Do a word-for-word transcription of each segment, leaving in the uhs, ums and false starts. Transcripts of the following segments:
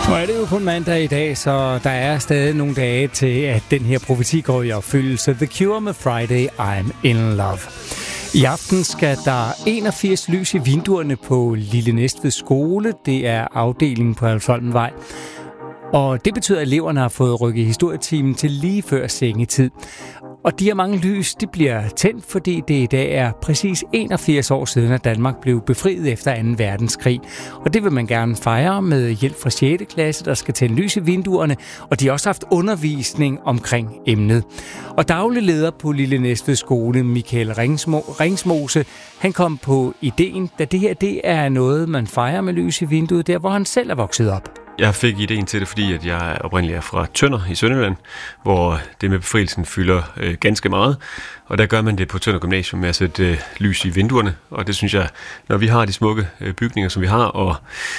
Nu er det jo kun mandag i dag, så der er stadig nogle dage til, at den her profeti går i opfyldelse. The Cure med Friday, I'm in Love. I aften skal der enogfirs lys i vinduerne på Lille Næstved Skole. Det er afdelingen på Halvsholmvej. Og det betyder, at eleverne har fået rykket historietimen til lige før sengetid. Og de her mange lys, de bliver tændt, fordi det i dag er præcis enogfirs år siden, at Danmark blev befriet efter anden verdenskrig. Og det vil man gerne fejre med hjælp fra sjette klasse, der skal tænde lys i vinduerne. Og de har også haft undervisning omkring emnet. Og daglig leder på Lille Næstved Skole, Michael Ringsmo- Ringsmose, han kom på ideen, da det her det er noget, man fejrer med lys i vinduet, der hvor han selv er vokset op. Jeg fik ideen til det, fordi at jeg oprindeligt er fra Tønder i Sønderjylland, hvor det med befrielsen fylder øh, ganske meget. Og der gør man det på Tønder Gymnasium med at sætte øh, lys i vinduerne. Og det synes jeg, når vi har de smukke øh, bygninger, som vi har, og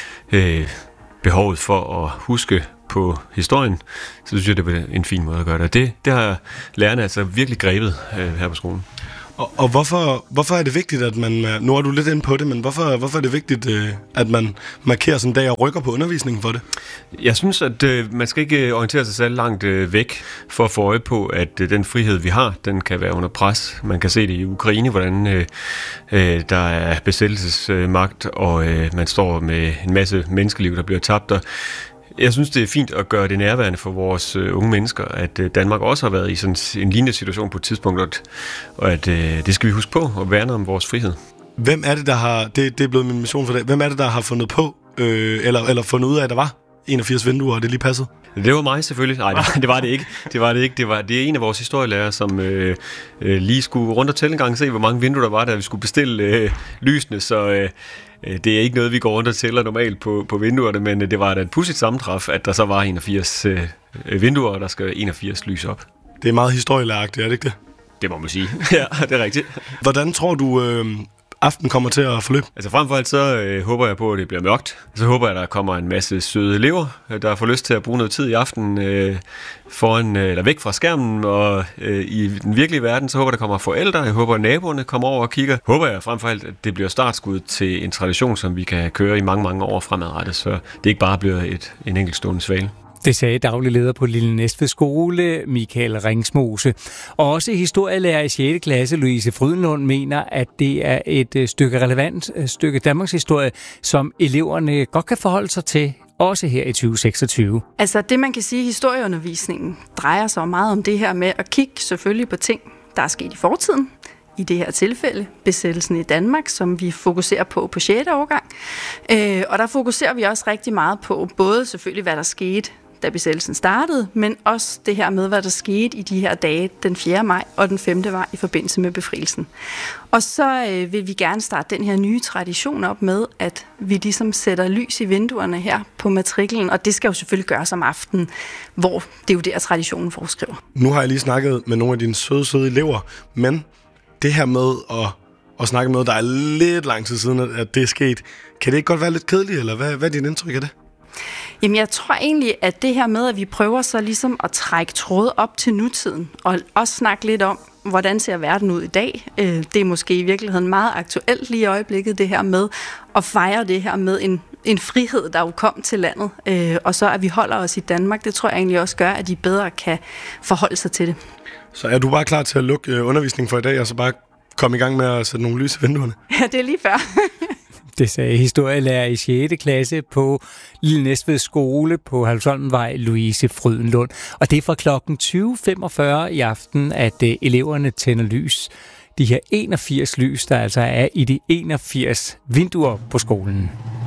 øh, behovet for at huske på historien, så synes jeg, det er en fin måde at gøre det. Og det, det har lærerne altså virkelig grebet øh, her på skolen. Og, og hvorfor, hvorfor er det vigtigt, at man, nu er du lidt inde på det, men hvorfor, hvorfor er det vigtigt, at man markerer sådan en dag og rykker på undervisningen for det? Jeg synes, at øh, man skal ikke orientere sig selv langt øh, væk for at få øje på, at øh, den frihed, vi har, den kan være under pres. Man kan se det i Ukraine, hvordan øh, øh, der er besættelsesmagt, og øh, man står med en masse menneskeliv, der bliver tabt. Og jeg synes, det er fint at gøre det nærværende for vores øh, unge mennesker, at øh, Danmark også har været i sådan en lignende situation på et tidspunkt, og, og at øh, det skal vi huske på og værne om vores frihed. Hvem er det, der har, det, det er blevet min mission for dag, hvem er det, der har fundet på, øh, eller, eller fundet ud af, at der var enogfirs vinduer, og det lige passede? Det var mig selvfølgelig. Nej, det var det ikke. Det var det ikke. Det var det er en af vores historielærere, som øh, øh, lige skulle rundt og tælle en gang og se, hvor mange vinduer der var, da vi skulle bestille øh, lysene, så øh, det er ikke noget, vi går rundt og tæller normalt på, på vinduerne, men det var da et pudsigt sammentræf, at der så var enogfirs øh, vinduer, og der skal enogfirs lys op. Det er meget historielæragtigt, er det ikke det? Det må man sige. Ja, det er rigtigt. Hvordan tror du, øh, aften kommer til at forløbe? Altså frem for alt så øh, håber jeg på, at det bliver mørkt. Så håber jeg, at der kommer en masse søde elever, der får lyst til at bruge noget tid i aften øh, foran, øh, eller væk fra skærmen. Og øh, i den virkelige verden, så håber jeg, der kommer forældre. Jeg håber, at naboerne kommer over og kigger. Håber jeg frem for alt, at det bliver startskud til en tradition, som vi kan køre i mange, mange år fremadrettet. Så det ikke bare bliver et, en enkeltstående svale. Det sagde daglig leder på Lille Næstved Skole, Michael Ringsmose. Og også historielærer i sjette klasse, Louise Frydenlund, mener, at det er et stykke relevant stykke Danmarks historie, som eleverne godt kan forholde sig til, også her i tyve seksogtyve. Altså det, man kan sige, historieundervisningen drejer sig meget om det her med at kigge selvfølgelig på ting, der er sket i fortiden. I det her tilfælde, besættelsen i Danmark, som vi fokuserer på på sjette årgang. Øh, og der fokuserer vi også rigtig meget på, både selvfølgelig, hvad der skete, da besættelsen startede, men også det her med, hvad der skete i de her dage, den fjerde maj og den femte maj i forbindelse med befrielsen. Og så øh, vil vi gerne starte den her nye tradition op med, at vi ligesom sætter lys i vinduerne her på matriklen, og det skal jo selvfølgelig gøres om aftenen, hvor det er jo der, traditionen foreskriver. Nu har jeg lige snakket med nogle af dine søde, søde elever, men det her med at, at snakke med noget, der er lidt lang tid siden, at det er sket, kan det ikke godt være lidt kedeligt, eller hvad, hvad er dit indtryk af det? Jamen, jeg tror egentlig, at det her med, at vi prøver så ligesom at trække tråde op til nutiden, og også snakke lidt om, hvordan ser verden ud i dag. Det er måske i virkeligheden meget aktuelt lige i øjeblikket, det her med at fejre det her med en, en frihed, der jo kom til landet, og så at vi holder os i Danmark, det tror jeg egentlig også gør, at de bedre kan forholde sig til det. Så er du bare klar til at lukke undervisningen for i dag, og så bare komme i gang med at sætte nogle lys i vinduerne? Ja, det er lige før. Det sagde historielærer i sjette klasse på Lille Næstved Skole på Halvsholmvej, Louise Frydenlund. Og det er fra klokken tyve femogfyrre i aften, at eleverne tænder lys. De her enogfirs lys, der altså er i de enogfirs vinduer på skolen.